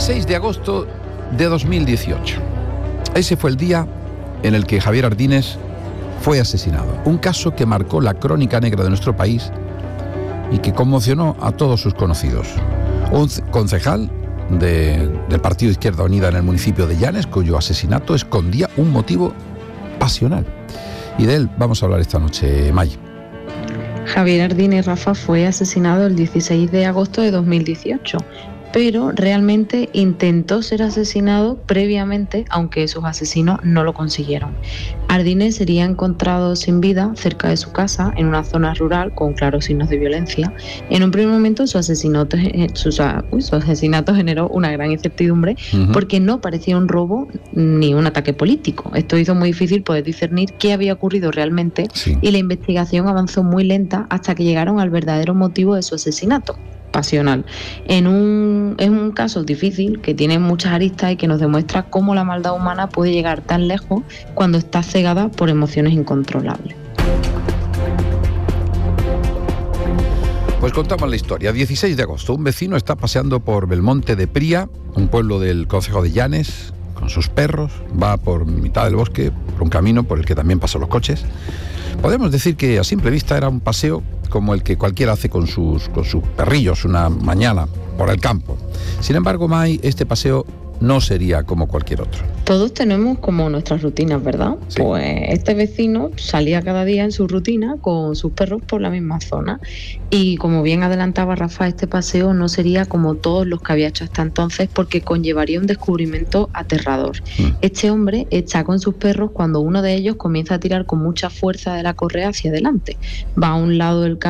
16 de agosto de 2018. Ese fue el día en el que Javier Ardines fue asesinado. Un caso que marcó la crónica negra de nuestro país y que conmocionó a todos sus conocidos. Un concejal del Partido Izquierda Unida en el municipio de Llanes, cuyo asesinato escondía un motivo pasional. Y de él vamos a hablar esta noche, May. Javier Ardines Rafa fue asesinado el 16 de agosto de 2018, pero realmente intentó ser asesinado previamente, aunque sus asesinos no lo consiguieron. Ardines sería encontrado sin vida cerca de su casa, en una zona rural con claros signos de violencia. En un primer momento su asesinato generó una gran incertidumbre, porque no parecía un robo ni un ataque político. Esto hizo muy difícil poder discernir qué había ocurrido realmente, y la investigación avanzó muy lenta hasta que llegaron al verdadero motivo de su asesinato: pasional. Es un caso difícil, que tiene muchas aristas y que nos demuestra cómo la maldad humana puede llegar tan lejos cuando está cegada por emociones incontrolables. Pues contamos la historia. 16 de agosto, un vecino está paseando por Belmonte de Pría, un pueblo del concejo de Llanes, con sus perros. Va por mitad del bosque, por un camino por el que también pasan los coches. Podemos decir que a simple vista era un paseo como el que cualquiera hace con sus perrillos una mañana por el campo. Sin embargo, May, este paseo no sería como cualquier otro. Todos tenemos como nuestras rutinas, ¿verdad? Sí. Pues este vecino salía cada día en su rutina con sus perros por la misma zona. Y como bien adelantaba Rafa, este paseo no sería como todos los que había hecho hasta entonces, porque conllevaría un descubrimiento aterrador. Este hombre está con sus perros cuando uno de ellos comienza a tirar con mucha fuerza de la correa hacia adelante. Va a un lado del camino